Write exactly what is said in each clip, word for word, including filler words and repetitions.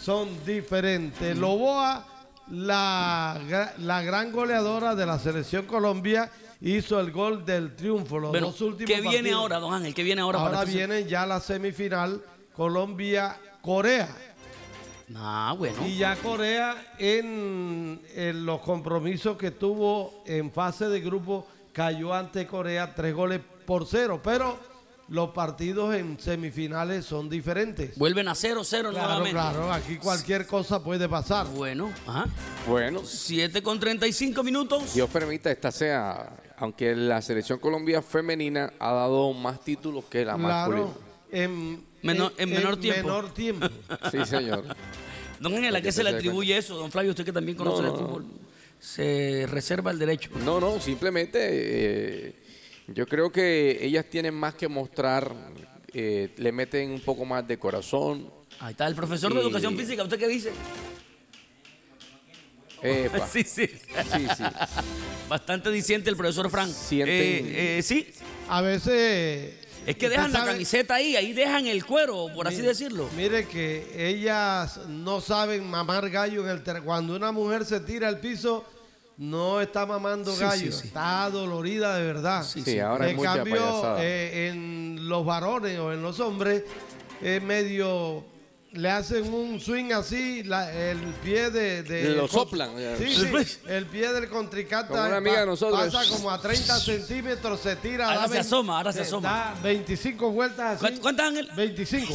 son diferentes. Loboa, la, la gran goleadora de la selección Colombia, hizo el gol del triunfo. Los bueno, dos últimos ¿qué viene partidos. ahora, don Ángel? ¿Qué viene ahora? Ahora para este viene ya la semifinal Colombia-Corea. Ah, bueno. Y ya Corea en, en los compromisos que tuvo en fase de grupo cayó ante Corea tres goles por cero, pero los partidos en semifinales son diferentes. Vuelven a cero cero Claro, nuevamente. claro, aquí cualquier cosa puede pasar. Bueno, ajá. Bueno, siete con treinta y cinco minutos. Dios permita, esta sea, aunque la selección Colombia femenina ha dado más títulos que la masculina. Claro, en, Menor- en menor en tiempo. menor tiempo. Sí, señor. Don Ángel, ¿a qué se le atribuye eso? Don Flavio, usted que también conoce No, el no, fútbol. Se reserva el derecho. No, no, simplemente eh, yo creo que ellas tienen más que mostrar, eh, le meten un poco más de corazón. Ahí está el profesor de Y- educación física, ¿usted qué dice? Epa. Sí, sí. Sí, sí. Bastante diciente el profesor Frank. Sienten- Eh, eh, sí, A veces... es que usted dejan la sabe- camiseta ahí, ahí dejan el cuero, por así Mire, decirlo. Mire que ellas no saben mamar gallo en el ter- cuando una mujer se tira al piso no está mamando Sí, gallo, sí, sí. está dolorida de verdad. Sí, Sí, ahora hay En mucha cambio, payasada. eh, en los varones o en los hombres es medio le hacen un swing así, la- el pie de, de- Lo soplan. Sí, sí, el pie del contrincante Como una pa- amiga de nosotros. pasa como a treinta centímetros, se tira. Ahora da se vein- asoma, ahora se eh, asoma. Da veinticinco vueltas así. ¿Cuántas, cuántas, Ángel? veinticinco.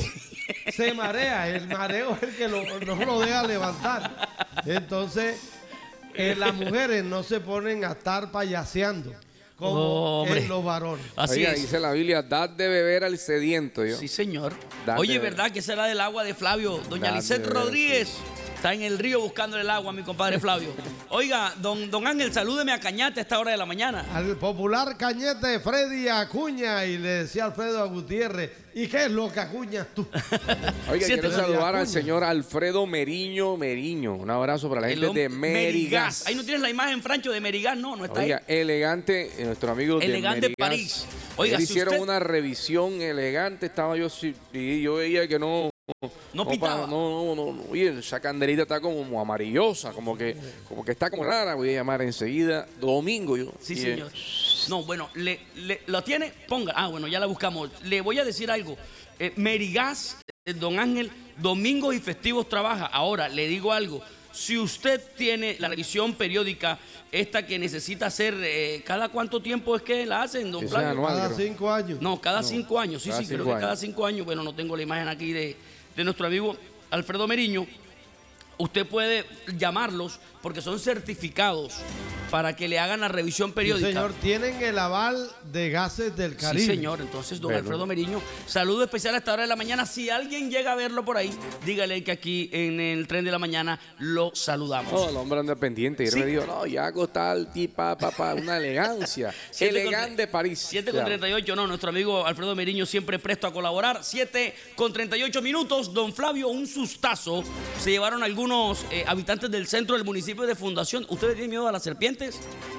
Se marea, el mareo es el que lo- no lo deja levantar. Entonces, eh, las mujeres no se ponen a estar payaseando como Hombre. en los varones. Así Oiga, es. dice la Biblia, dad de beber al sediento. Yo. Sí, señor. Date, Oye, date. ¿verdad que será del agua de Flavio? Doña Date, Lisette date. Rodríguez está en el río buscando el agua, mi compadre Flavio. Oiga, don, don Ángel, salúdeme a Cañate a esta hora de la mañana. Al popular cañete Freddy Acuña, y le decía Alfredo a Gutiérrez, ¿y qué es lo que acuñas tú? Oiga, Siete quiero de saludar al Acuña. señor Alfredo Meriño Meriño. Un abrazo para la gente hombre- de Merigas. Ahí no tienes la imagen, Francho, de Merigas, no, no está Oiga, ahí. elegante, eh, nuestro amigo Elegante de Merigas. París. Oiga, Ellos si hicieron usted- una revisión elegante, estaba yo sí, y yo veía que no No pa- pitaba. no, no, no, no. Oye, esa candelita está como amarillosa, como que como que está como rara. Voy a llamar enseguida domingo yo. Sí, Y, señor. No, bueno, le, le- ¿lo tiene? Ponga. Ah, bueno, ya la buscamos. Le voy a decir algo. Eh, Merigas, eh, don Ángel, domingos y festivos trabaja. Ahora, le digo algo. Si usted tiene la revisión periódica, esta que necesita hacer, eh, ¿cada cuánto tiempo es que la hacen, don Esa Flavio? anual. Cada creo. cinco años. No, cada cinco años. Sí, cada sí, creo cinco que cada años. cinco años. Bueno, no tengo la imagen aquí de, de nuestro amigo Alfredo Meriño. Usted puede llamarlos porque son certificados para que le hagan la revisión Sí, periódica. señor, tienen el aval de gases del Caribe. Sí, señor. Entonces, don Bueno. Alfredo Meriño, saludo especial a esta hora de la mañana. Si alguien llega a verlo por ahí, dígale que aquí en el tren de la mañana lo saludamos. No, el hombre anda pendiente. Y él Sí. me dijo, no, ya hago tal tipa, papá, una elegancia. Siete con Elegante tre- París. siete con Ya. treinta y ocho, no, nuestro amigo Alfredo Meriño siempre presto a colaborar. siete con treinta y ocho minutos, don Flavio, un sustazo. Se llevaron algunos eh, habitantes del centro del municipio de Fundación. ¿Ustedes tienen miedo a las serpientes?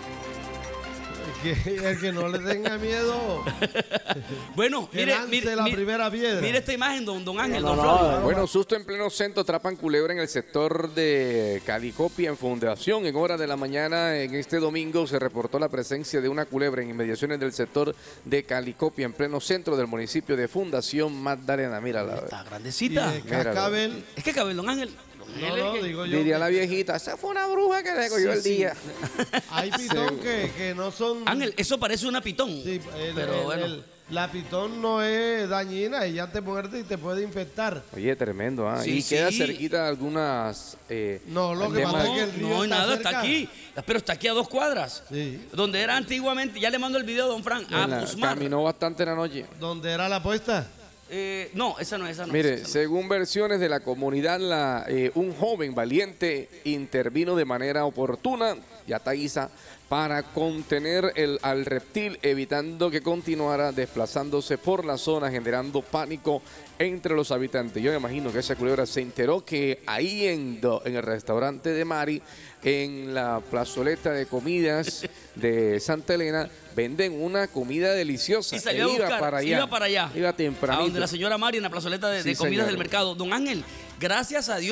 El que, el que no le tenga miedo, Bueno, que mire, lance mire, la mire- primera piedra. mire esta imagen, don, don Ángel, No, don no, Flavio. no. Bueno, susto en pleno centro, atrapan culebra en el sector de Calicopia en Fundación. En horas de la mañana, en este domingo, se reportó la presencia de una culebra en inmediaciones del sector de Calicopia, en pleno centro del municipio de Fundación Magdalena. Mírala. Está Y grandecita. de Míralo. cascabel, Es que cabe, don Ángel. Don no, Ángel, no, que- digo yo, Diría que la viejita, esa fue una bruja que le cogió Sí, el sí. día. hay pitón que, que no son... Ángel, eso parece una pitón. Sí, el- pero el- bueno. el- la pitón no es dañina, ella te muerde y te puede infectar. Oye, tremendo, ¿ah? Sí, y queda sí. cerquita de algunas... eh, No, lo que temas- pasa No, es que el río no, está nada, cerca. está aquí. Pero está aquí a dos cuadras. Sí. Donde era antiguamente, ya le mando el video a don Frank, a en la- Pusmar. caminó bastante en la noche. ¿Dónde era la apuesta? Eh, no, esa no, esa no. Mire, esa no. según versiones de la comunidad, la, eh, un joven valiente intervino de manera oportuna, Yataiza, para contener el, al reptil, evitando que continuara desplazándose por la zona, generando pánico entre los habitantes. Yo me imagino que esa culebra se enteró que ahí en, do- en el restaurante de Mari, en la plazoleta de comidas de Santa Elena, venden una comida deliciosa. Y salió a E iba buscar, para allá. iba para allá. Iba A tempranito. donde la señora Mari en la plazoleta de, Sí, de comidas señor. del mercado. Don Ángel, gracias a Dios.